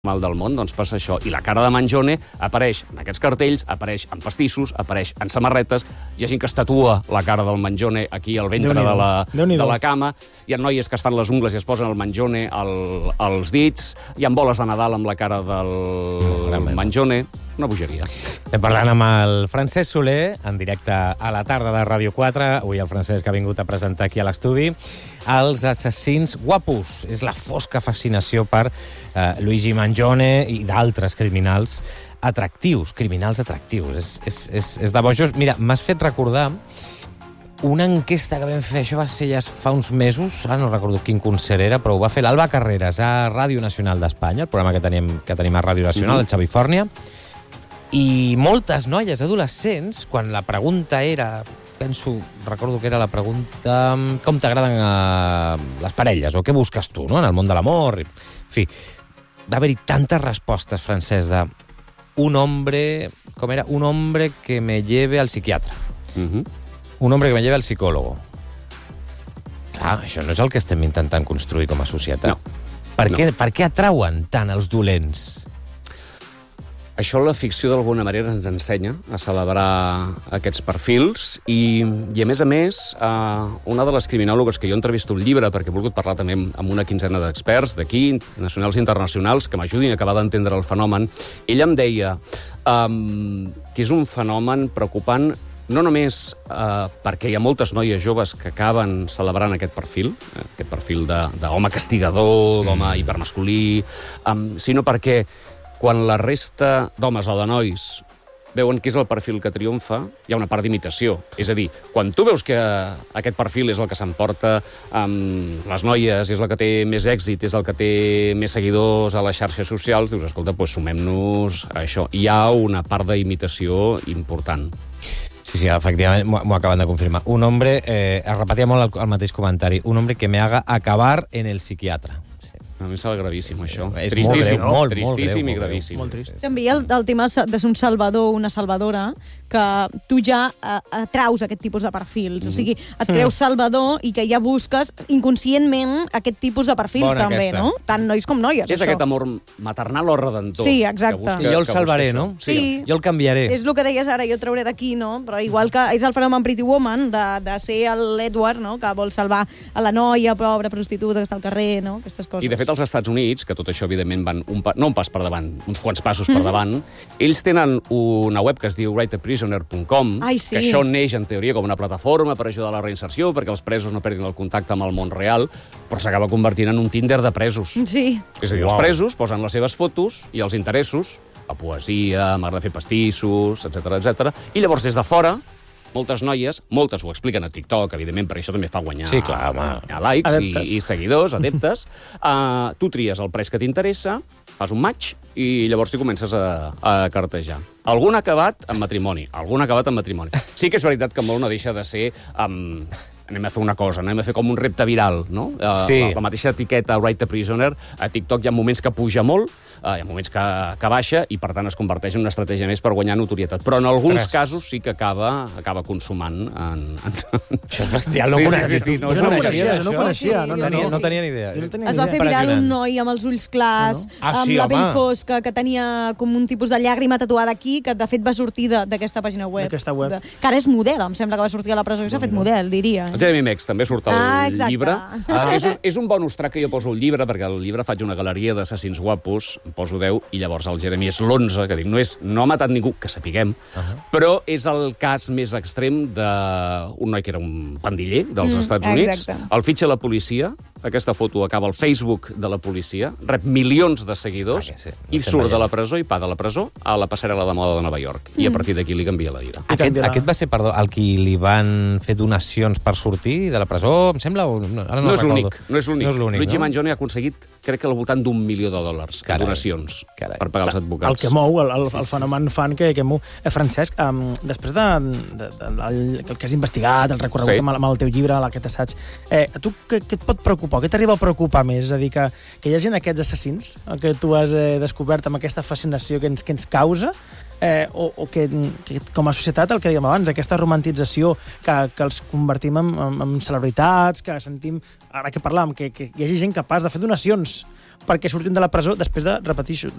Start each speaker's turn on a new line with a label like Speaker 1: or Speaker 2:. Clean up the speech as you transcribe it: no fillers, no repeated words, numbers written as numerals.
Speaker 1: mal del món, doncs passa això. I la cara de Mangione apareix en aquests cartells, apareix en pastissos, apareix en samarretes, hi ha gent que es tatua la cara del Mangione aquí al ventre de la cama, hi ha noies que es fan les ungles i es posen el Mangione als dits, hi ha boles de Nadal amb la cara del Mangione, una bogeria.
Speaker 2: Estem parlant amb el Francesc Soler, en directe a la tarda de Ràdio 4. Avui el Francesc ha vingut a presentar aquí a l'estudi Els assassins guapos. És la fosca fascinació per Luigi Mangione i d'altres criminals atractius. És de bojos. Mira, m'has fet recordar una enquesta que vam fer, això va ser ja fa uns mesos, ara no recordo quin concert era, però ho va fer l'Alba Carreras a Ràdio Nacional d'Espanya, el programa que tenim a Ràdio Nacional, el Xavifòrnia, i moltes noies adolescents, quan la pregunta era, recordo que era la pregunta, com t'agraden les parelles, o què busques tu, no?, en el món de l'amor. En fi, va haver-hi tantes respostes, Francesc, de un hombre que me lleve al psiquiatre. Un hombre que me lleve al psicòlogo. Clar, això no és el que estem intentant construir com a societat. No. Per què atrauen tant els dolents?
Speaker 1: Això la ficció d'alguna manera ens ensenya a celebrar aquests perfils i a més, una de les criminòlogues que jo entrevisto el llibre, perquè he volgut parlar també amb una quinzena d'experts d'aquí, nacionals i internacionals, que m'ajudin a acabar d'entendre el fenomen, ella em deia que és un fenomen preocupant no només perquè hi ha moltes noies joves que acaben celebrant aquest perfil d'home castigador, d'home hipermasculí, sinó perquè quan la resta d'homes o de nois veuen que és el perfil que triomfa, hi ha una part d'imitació. És a dir, quan tu veus que aquest perfil és el que s'emporta amb les noies, és el que té més èxit, és el que té més seguidors a les xarxes socials, dius, escolta, doncs sumem-nos a això. Hi ha una part d'imitació important.
Speaker 2: Sí, efectivament, m'ho acaben de confirmar. Un hombre, es repetia molt el mateix comentari, un hombre que me haga acabar en el psiquiatre.
Speaker 1: A mi sembla gravíssim, això.
Speaker 2: És
Speaker 1: tristíssim,
Speaker 2: molt
Speaker 1: tristíssim
Speaker 2: greu,
Speaker 1: i gravíssim.
Speaker 3: Molt trist. També el tema de ser un salvador o una salvadora, que tu ja atraus aquest tipus de perfils. O sigui, et creus salvador i que ja busques inconscientment aquest tipus de perfils també, no? Tant nois com noies.
Speaker 1: És aquest amor maternal o redentor.
Speaker 2: Sí, exacte. Jo el salvaré, no?
Speaker 3: Sí.
Speaker 2: Jo el canviaré.
Speaker 3: És el que deies ara, jo trauré d'aquí, no? Però igual que és el fenomen Pretty Woman, de ser l'Edward, no?, que vol salvar a la noia, pobra prostituta que està al carrer, no? Aquestes coses.
Speaker 1: I, de fet, als Estats Units, que tot això, evidentment, van no un pas per davant, uns quants passos per davant, ells tenen una web que es diu writeaprisoner.com, que això neix, en teoria, com una plataforma per ajudar a la reinserció, perquè els presos no perdin el contacte amb el món real, però s'acaba convertint en un Tinder de presos.
Speaker 3: Sí.
Speaker 1: És a dir, els presos posen les seves fotos i els interessos, la poesia, m'agrada fer pastissos, etc, i llavors, des de fora, moltes noies, moltes ho expliquen a TikTok, evidentment, perquè això també fa guanyar likes i seguidors, adeptes. Tu tries el pres que t'interessa, fas un match i llavors t'hi comences a cartejar. Algun ha acabat en matrimoni, Sí que és veritat que molt no deixa de ser anem a fer una cosa, anem a fer com un repte viral, no? La mateixa etiqueta Write a Prisoner, a TikTok hi ha moments que puja molt, hi ha moments que baixa i, per tant, es converteix en una estratègia més per guanyar notorietat. Però en alguns casos sí que acaba consumant en...
Speaker 2: Això és bestial, no ho coneixia.
Speaker 3: No coneixia.
Speaker 2: No tenia ni idea.
Speaker 3: Es va fer viral un noi amb els ulls clars, amb la pell fosca, que tenia com un tipus de llàgrima tatuada aquí, que de fet va sortir d'aquesta pàgina web. Que ara és model, em sembla que va sortir a la presó i s'ha fet model, diria.
Speaker 1: Jeremy Mex també surt al llibre. És un bonus track que jo poso al llibre, perquè al llibre faig una galeria d'assassins guapos, poso 10, i llavors el Jeremy és l'11, que dic, no ha matat ningú, que sapiguem, però és el cas més extrem d'un noi que era un pandiller dels Estats Units. El fitxa la policia, aquesta foto acaba al Facebook de la policia, rep milions de seguidors i surt de la presó i paga la presó a la passarel·la de moda de Nova York. I a partir d'aquí li canvia la vida.
Speaker 2: Aquest va ser, perdó, el qui li van fer donacions per sortir de la presó, em sembla?
Speaker 1: No és l'únic. Luigi Mangione ha aconseguit, crec que al voltant $1 milió de donacions per pagar els advocats.
Speaker 4: El que mou, el fenomen fan que mou. Francesc, després del que has investigat, el recorregut amb el teu llibre, aquest assaig, a tu què et pot preocupar? Què t'arriba a preocupar més? És a dir, que hi hagi aquests assassins que tu has descobert amb aquesta fascinació que ens causa, o que com a societat, el que dèiem abans, aquesta romantització que els convertim en celebritats, que sentim, ara que parlàvem, que hi hagi gent capaç de fer donacions perquè surtin de la presó després de, repeteixo,